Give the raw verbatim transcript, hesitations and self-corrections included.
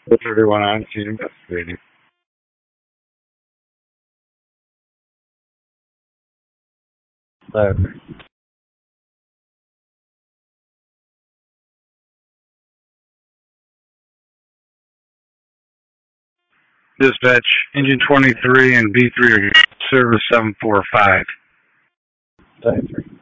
Put everyone on scene investigating. Eleven. Dispatch, engine twenty-three and B three are service seven four five. twenty-three.